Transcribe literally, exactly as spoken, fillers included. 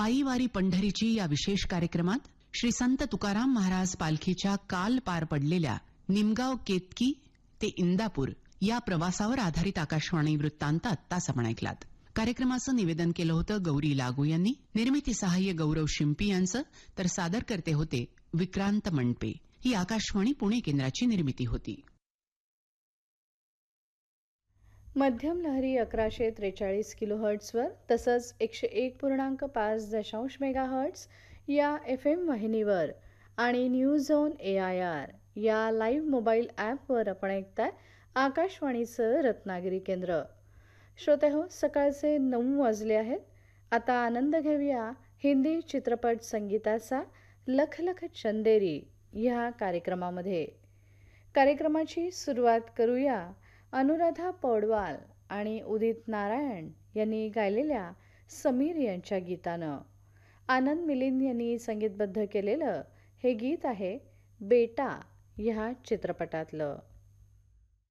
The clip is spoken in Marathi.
पायी वारी पंढरीची या विशेष कार्यक्रमात श्री संत तुकाराम महाराज पालखीच्या काल पार पडलेल्या निमगाव केतकी ते इंदापूर या प्रवासावर आधारित आकाशवाणी वृत्तांत आत्ताच आपण ऐकलात. कार्यक्रमाचं निवेदन केलं होतं गौरी लागू यांनी. निर्मिती सहाय्य गौरव शिंपी यांचं, तर सादर करते होते विक्रांत मंडपे. ही आकाशवाणी पुणे केंद्राची निर्मिती होती. मध्यम लहरी अकराशे त्रेचाळीस किलो हर्ट्सवर तसंच एकशे एक पूर्णांक पाच दशांश मेगा हर्ट्स या एफ एम वाहिनीवर आणि news on A I R या लाईव्ह मोबाईल ॲपवर आपण ऐकताय आकाशवाणीचं रत्नागिरी केंद्र. श्रोते हो, सकाळचे नऊ वाजले आहेत. आता आनंद घेऊया हिंदी चित्रपट संगीताचा लख लख चंदेरी ह्या कार्यक्रमामध्ये. कार्यक्रमाची सुरुवात करूया अनुराधा पौडवाल आणि उदित नारायण यांनी गायलेल्या समीर यांच्या गीतानं. आनंद मिलिंद यांनी संगीतबद्ध केलेलं हे गीत आहे बेटा ह्या चित्रपटातलं.